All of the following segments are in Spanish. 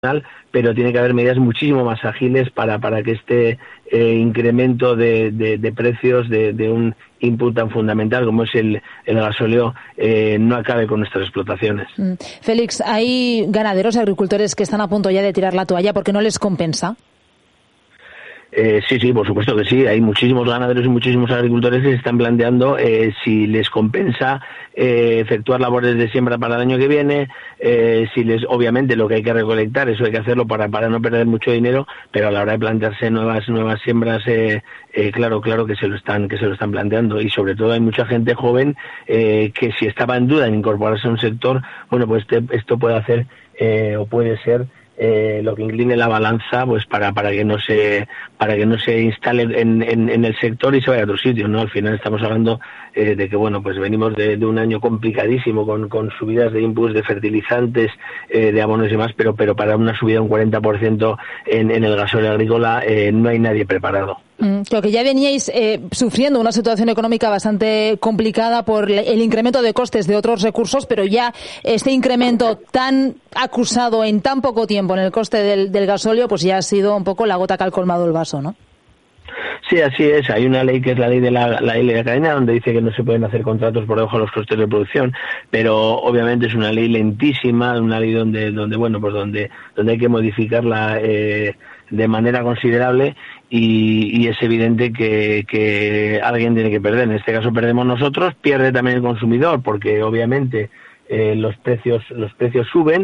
pero tiene que haber medidas muchísimo más ágiles para que este incremento de precios de un input tan fundamental como es el gasóleo no acabe con nuestras explotaciones. Félix, ¿hay ganaderos, agricultores que están a punto ya de tirar la toalla porque no les compensa? Sí, por supuesto que sí. Hay muchísimos ganaderos y muchísimos agricultores que se están planteando si les compensa efectuar labores de siembra para el año que viene, obviamente lo que hay que recolectar, eso hay que hacerlo para no perder mucho dinero, pero a la hora de plantearse nuevas siembras, claro que se lo están planteando, y sobre todo hay mucha gente joven que si estaba en duda en incorporarse a un sector, bueno, pues esto puede hacer o puede ser lo que incline la balanza, pues para que no se instale en el sector y se vaya a otro sitio, ¿no? Al final estamos hablando de que, bueno, pues venimos de un año complicadísimo con subidas de inputs, de fertilizantes, de abonos y demás, pero para una subida de un 40% en el gasóleo agrícola no hay nadie preparado. Creo que ya veníais sufriendo una situación económica bastante complicada por el incremento de costes de otros recursos, pero ya este incremento tan acusado en tan poco tiempo en el coste del gasóleo, pues ya ha sido un poco la gota que ha colmado el vaso, ¿no? Sí, así es. Hay una ley que es la ley de la cadena, donde dice que no se pueden hacer contratos por debajo de los costes de producción, pero obviamente es una ley lentísima, una ley donde bueno, pues donde hay que modificarla de manera considerable, y es evidente que alguien tiene que perder. En este caso perdemos nosotros, pierde también el consumidor, porque obviamente los precios suben.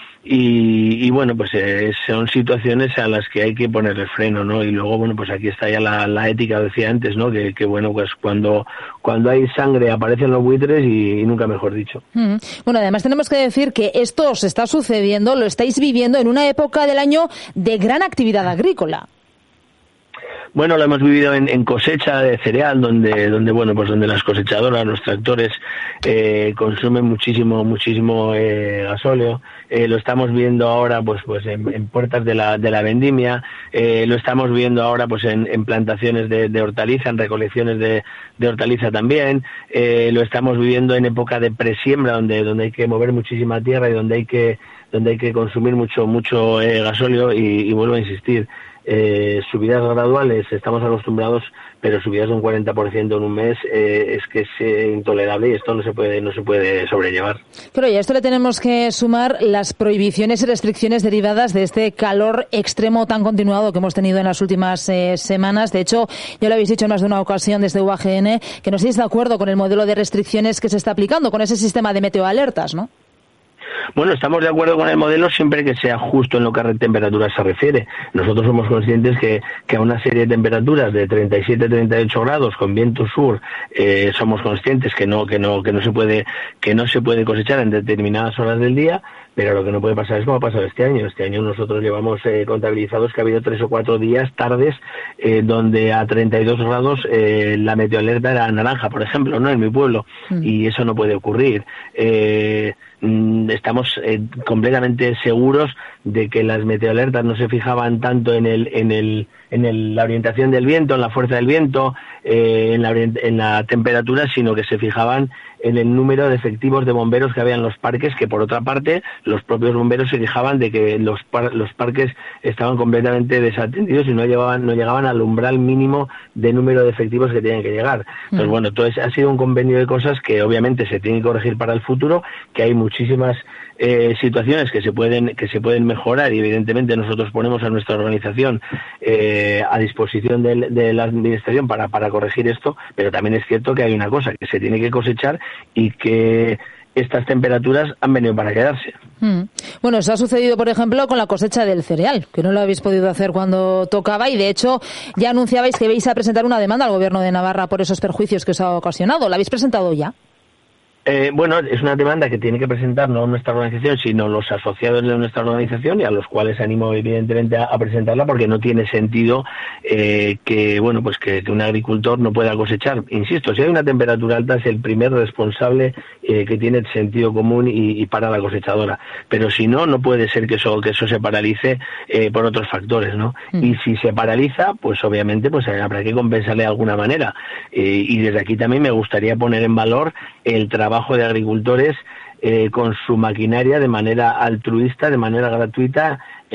Y bueno, pues son situaciones a las que hay que ponerle freno, ¿no? Y luego, bueno, pues aquí está ya la ética, decía antes, ¿no? Que bueno, pues cuando hay sangre aparecen los buitres, y nunca mejor dicho. Bueno, además tenemos que decir que esto os está sucediendo, lo estáis viviendo en una época del año de gran actividad agrícola. Bueno, lo hemos vivido en cosecha de cereal, donde bueno, pues donde las cosechadoras, los tractores consumen muchísimo gasóleo. Lo estamos viendo ahora pues en puertas de la vendimia, lo estamos viendo ahora pues en plantaciones de hortaliza, en recolecciones de hortaliza también, lo estamos viviendo en época de presiembra, donde hay que mover muchísima tierra y donde hay que consumir mucho gasóleo, y vuelvo a insistir. Subidas graduales estamos acostumbrados, pero subidas de un 40% en un mes es que es intolerable, y esto no se puede sobrellevar. Pero y a esto le tenemos que sumar las prohibiciones y restricciones derivadas de este calor extremo tan continuado que hemos tenido en las últimas semanas. De hecho, ya lo habéis dicho en más de una ocasión desde UAGN, que no estáis de acuerdo con el modelo de restricciones que se está aplicando, con ese sistema de meteoalertas, ¿no? Bueno, estamos de acuerdo con el modelo siempre que sea justo en lo que a temperaturas se refiere. Nosotros somos conscientes que a una serie de temperaturas de 37-38 grados con viento sur, somos conscientes que no se puede cosechar en determinadas horas del día, pero lo que no puede pasar es como ha pasado este año. Este año nosotros llevamos contabilizados que ha habido 3 o 4 días, tardes, donde a 32 grados la meteoalerta era naranja, por ejemplo, ¿no? En mi pueblo, y eso no puede ocurrir. Estamos completamente seguros de que las meteoalertas no se fijaban tanto en la orientación del viento, en la fuerza del viento, en la temperatura, sino que se fijaban en el número de efectivos de bomberos que había en los parques, que por otra parte los propios bomberos se quejaban de que los parques estaban completamente desatendidos y no llegaban al umbral mínimo de número de efectivos que tenían que llegar. Entonces, bueno, todo ha sido un convenio de cosas que obviamente se tienen que corregir para el futuro, que hay muchísimas situaciones que se pueden mejorar, y evidentemente nosotros ponemos a nuestra organización a disposición de la administración para corregir esto, pero también es cierto que hay una cosa, que se tiene que cosechar y que estas temperaturas han venido para quedarse. Bueno, eso ha sucedido, por ejemplo, con la cosecha del cereal, que no lo habéis podido hacer cuando tocaba, y de hecho ya anunciabais que ibais a presentar una demanda al Gobierno de Navarra por esos perjuicios que os ha ocasionado. ¿La habéis presentado ya? Bueno, es una demanda que tiene que presentar no nuestra organización, sino los asociados de nuestra organización, y a los cuales animo evidentemente a presentarla, porque no tiene sentido que un agricultor no pueda cosechar. Insisto, si hay una temperatura alta es el primer responsable que tiene sentido común y para la cosechadora, pero si no puede ser que eso se paralice por otros factores, ¿no? Y si se paraliza, pues obviamente pues habrá que compensarle de alguna manera, y desde aquí también me gustaría poner en valor el trabajo de agricultores con su maquinaria de manera altruista, de manera gratuita,